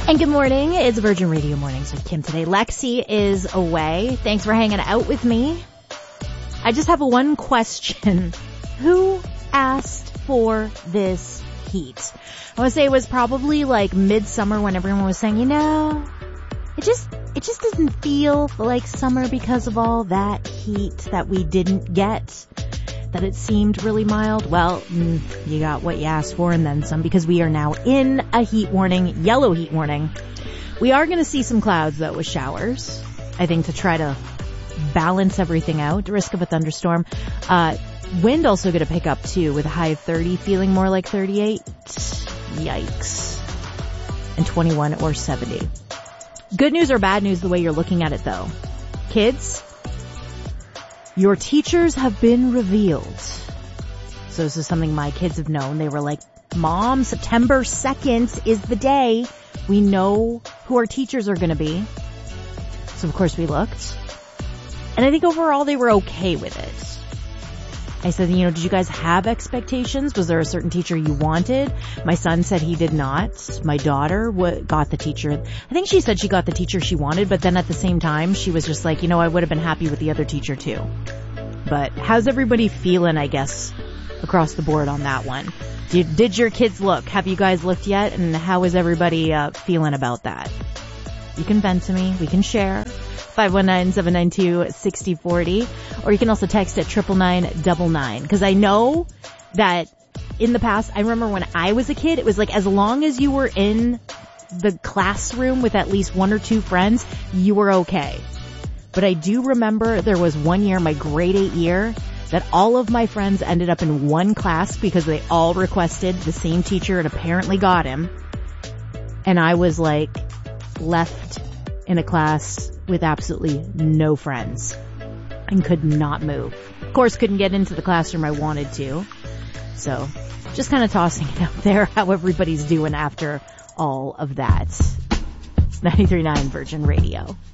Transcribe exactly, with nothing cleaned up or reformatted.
And good morning. It's Virgin Radio Mornings with Kim today. Lexi is away. Thanks for hanging out with me. I just have one question. Who asked for this heat? I want to say it was probably like midsummer when everyone was saying, you know, it just, it just doesn't feel like summer because of all that heat that we didn't get. That it seemed really mild. Well, you got what you asked for and then some, because we are now in a heat warning, yellow heat warning. We are going to see some clouds though with showers, I think, to try to balance everything out. Risk of a thunderstorm. Uh, wind also going to pick up too with a high of thirty, feeling more like thirty-eight. Yikes. And twenty-one or seventy. Good news or bad news the way you're looking at it though. Kids, your teachers have been revealed. So this is something my kids have known. They were like, Mom, September second is the day. We know who our teachers are going to be. So of course we looked. And I think overall they were okay with it. I said, you know, did you guys have expectations? Was there a certain teacher you wanted? My son said he did not. My daughter w- got the teacher. I think she said she got the teacher she wanted, but then at the same time, she was just like, you know, I would have been happy with the other teacher too. But how's everybody feeling, I guess, across the board on that one? Did, did your kids look? Have you guys looked yet? And how is everybody uh, feeling about that? You can vent to me. We can share. five one nine, seven nine two, six zero four zero. Or you can also text at triple nine nine nine. Because I know that in the past, I remember when I was a kid, it was like as long as you were in the classroom with at least one or two friends, you were okay. But I do remember there was one year, my grade eight year, that all of my friends ended up in one class because they all requested the same teacher and apparently got him. And I was like left in a class with absolutely no friends and could not move. Of course, couldn't get into the classroom I wanted to. So just kind of tossing it out there how everybody's doing after all of that. It's ninety-three point nine Virgin Radio.